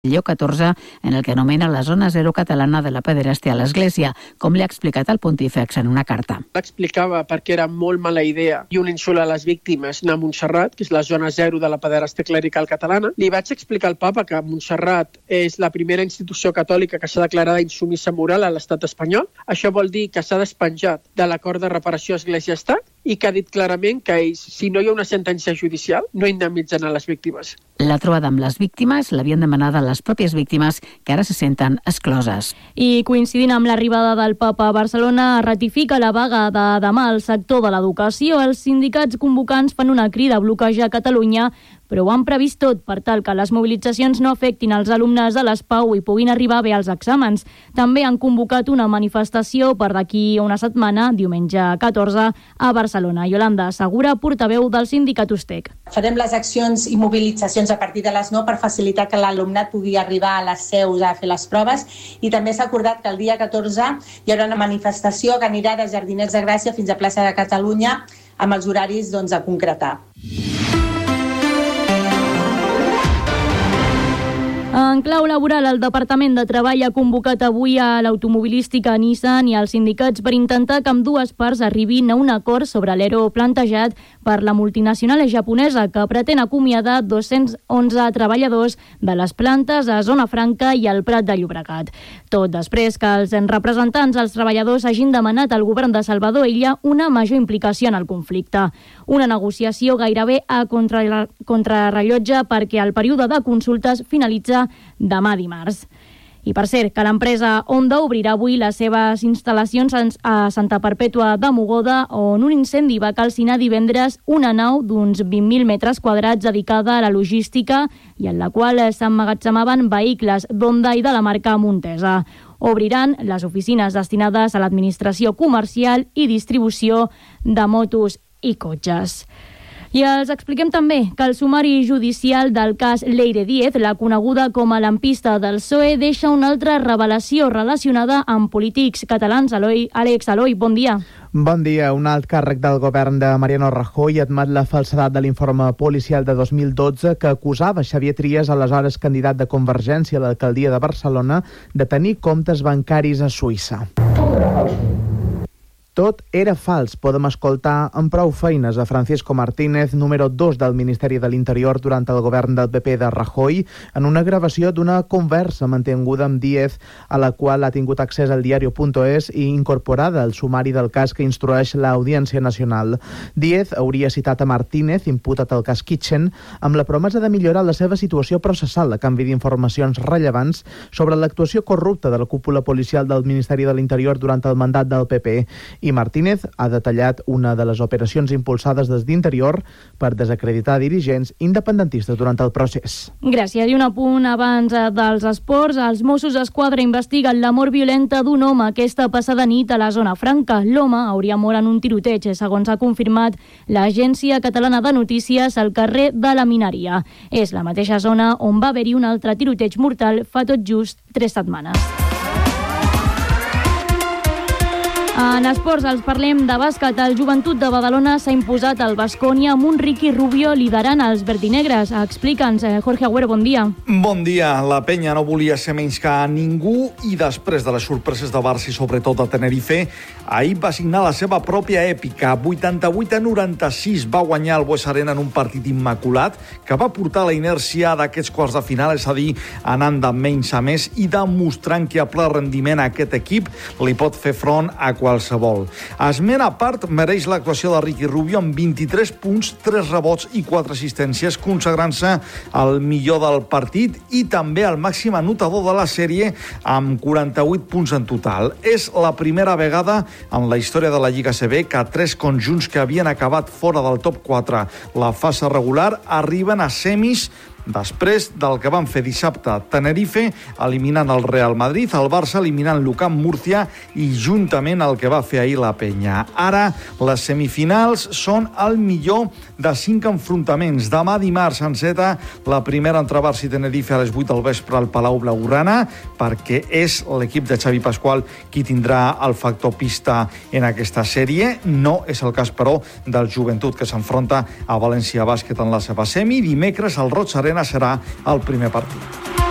Lleó XIV, en el que anomena la zona zero catalana de la pederàstia a l'Església, com li ha explicat el pontífex en una carta. Explicava perquè era molt mala idea i un insult a les víctimes anar a Montserrat, que és la zona zero de la pederàstia clerical catalana. Li vaig explicar al papa que Montserrat és la primera institució catòlica que s'ha declarat insubmisa moral a l'estat espanyol. Això vol dir que s'ha despenjat de l'acord de reparació Església-Estat i que ha dit clarament que ells, si no hi ha una sentència judicial, no indemnitzen a les víctimes. La trobada amb les víctimes l'havien demanada les pròpies víctimes, que ara se senten excloses. I coincidint amb l'arribada del papa a Barcelona, ratifica la vaga de demà al sector de l'educació. Els sindicats convocants fan una crida a bloquejar Catalunya, però ho han previst tot per tal que les mobilitzacions no afectin els alumnes de les PAU i puguin arribar bé als exàmens. També han convocat una manifestació per d'aquí una setmana, diumenge 14, a Barcelona. Yolanda Segura, portaveu del sindicat USTEC. Farem les accions i mobilitzacions a partir de les 9 per facilitar que l'alumnat pugui arribar a les seus a fer les proves, i també s'ha acordat que el dia 14 hi haurà una manifestació que anirà de Jardinets de Gràcia fins a Plaça de Catalunya amb els horaris a concretar. En clau laboral, el Departament de Treball ha convocat avui a l'automobilística Nissan i als sindicats per intentar que ambdues parts arribin a un acord sobre l'ERO plantejat per la multinacional japonesa, que pretén acomiadar 211 treballadors de les plantes a Zona Franca i al Prat de Llobregat. Tot després que els representants dels treballadors hagin demanat al govern de Salvador Illa una major implicació en el conflicte. Una negociació gairebé a contrarrellotge perquè el període de consultes finalitza demà dimarts. I per cert, que l'empresa Honda obrirà avui les seves instal·lacions a Santa Perpètua de Mogoda, on un incendi va calcinar divendres una nau d'uns 20.000 metres quadrats dedicada a la logística i en la qual s'emmagatzemaven vehicles d'Honda i de la marca Montesa. Obriran les oficines destinades a l'administració comercial i distribució de motos i cotxes. I els expliquem també que el sumari judicial del cas Leire Díez, la coneguda com a lampista del PSOE, deixa una altra revelació relacionada amb polítics catalans. Àlex, Eloi, bon dia. Bon dia. Un alt càrrec del govern de Mariano Rajoy admet la falsedat de l'informe policial de 2012 que acusava Xavier Trias, aleshores candidat de Convergència a l'alcaldia de Barcelona, de tenir comptes bancaris a Suïssa. Tot era fals. Podem escoltar amb prou feines a Francisco Martínez, número 2 del Ministeri de l'Interior durant el govern del PP de Rajoy, en una gravació d'una conversa mantinguda amb Díez, a la qual ha tingut accés al diario.es i incorporada al sumari del cas que instrueix l'Audiència Nacional. Díez hauria citat a Martínez, imputat al cas Kitchen, amb la promesa de millorar la seva situació processal a canvi d'informacions rellevants sobre l'actuació corrupta de la cúpula policial del Ministeri de l'Interior durant el mandat del PP. I Martínez ha detallat una de les operacions impulsades des d'Interior per desacreditar dirigents independentistes durant el procés. Gràcies. I un apunt abans dels esports. Els Mossos d'Esquadra investiguen la mort violenta d'un home aquesta passada nit a la Zona Franca. L'home hauria mort en un tiroteig, segons ha confirmat l'Agència Catalana de Notícies, al carrer de la Mineria. És la mateixa zona on va haver-hi un altre tiroteig mortal fa tot just 3 setmanes. En esports els parlem de bàsquet. El Joventut de Badalona s'ha imposat al Baskonia amb un Ricky Rubio liderant els verdinegres. Explica'ns, Jorge Agüero, bon dia. Bon dia. La penya no volia ser menys que ningú i després de les sorpreses de Barça i sobretot de Tenerife, ahir va signar la seva pròpia èpica. 88-96 va guanyar el Bues Arena en un partit immaculat que va portar la inèrcia d'aquests quarts de final, és a dir, anant de menys a més i demostrant que a ple rendiment aquest equip li pot fer front a qualsevol. Esment a part mereix l'actuació de Ricky Rubio amb 23 punts, 3 rebots i 4 assistències, consagrant-se al millor del partit i també al màxim anotador de la sèrie amb 48 punts en total. És la primera vegada en la història de la Lliga CB que 3 conjunts que havien acabat fora del top 4 la fase regular arriben a semis després del que van fer dissabte Tenerife, eliminant el Real Madrid, el Barça eliminant l'UCAM Múrcia i juntament el que va fer ahir la penya. Ara, les semifinals són el millor de 5 enfrontaments. Demà dimarts s'enceta la primera entre Barça i Tenerife a les 8 del vespre al Palau Blaugrana, perquè és l'equip de Xavi Pasqual qui tindrà el factor pista en aquesta sèrie. No és el cas, però, del Joventut, que s'enfronta a València Bàsquet en la seva semi. Dimecres, el Roig Arena serà el primer partit.